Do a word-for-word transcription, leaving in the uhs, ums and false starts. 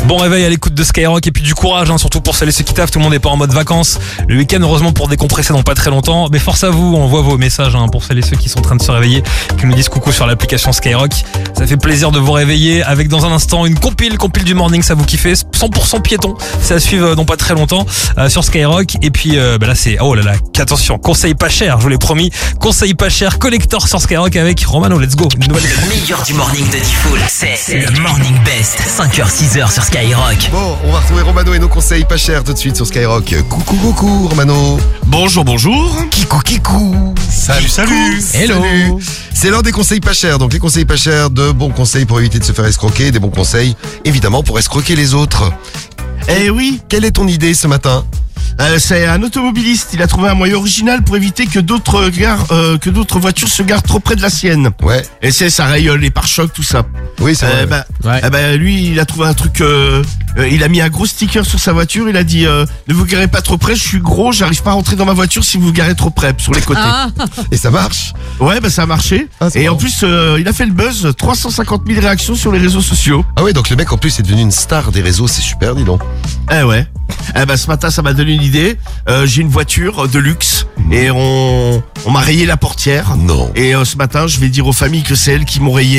Bon réveil à l'écoute de Skyrock et puis du courage, hein, surtout pour celles et ceux qui taffent. Tout le monde n'est pas en mode vacances. Le week-end, heureusement, pour décompresser dans pas très longtemps. Mais force à vous, on voit vos messages, hein, pour celles et ceux qui sont en train de se réveiller, qui nous disent coucou sur l'application Skyrock. Ça fait plaisir de vous réveiller avec dans un instant une compile, compile du morning, ça vous kiffez. cent pour cent piéton, c'est à suivre dans pas très longtemps euh, sur Skyrock. Et puis euh, bah là c'est, oh là là, attention, conseil pas cher, je vous l'ai promis. Conseil pas cher, collector sur Skyrock avec Romano, let's go. Le meilleur du morning de Diffoul, c'est le Morning Best, cinq heures six heures sur Skyrock. Bon, on va retrouver Romano et nos conseils pas chers tout de suite sur Skyrock. Coucou, coucou, Romano. Bonjour, bonjour. Kikou, kikou. Salut, salut. Hello. Salut. C'est l'heure des conseils pas chers. Donc les conseils pas chers, de bons conseils pour éviter de se faire escroquer, des bons conseils, évidemment, pour escroquer les autres. Eh oui, Quelle est ton idée ce matin? euh, c'est un automobiliste. Il a trouvé un moyen original pour éviter que d'autres gares, euh, que d'autres voitures se garent trop près de la sienne. Ouais, Et c'est ça rayonne les pare-chocs, tout ça. oui, c'est vrai. Eh ben, Ouais. eh ben, lui, il a trouvé un truc. Euh, euh, il a mis un gros sticker sur sa voiture. Il a dit euh, ne vous garez pas trop près. Je suis gros. J'arrive pas à rentrer dans ma voiture si vous vous garez trop près sur les côtés. Et ça marche? Ouais, bah ça a marché. Ah, c'est Et en marrant. plus, euh, il a fait le buzz. trois cent cinquante mille réactions sur les réseaux sociaux. Ah oui, donc le mec en plus est devenu une star des réseaux, c'est super, dis donc. Eh ouais. Eh ben ce matin ça m'a donné une idée. Euh, j'ai une voiture de luxe et on on m'a rayé la portière. Non. Et euh, ce matin je vais dire aux familles que c'est elles qui m'ont rayé.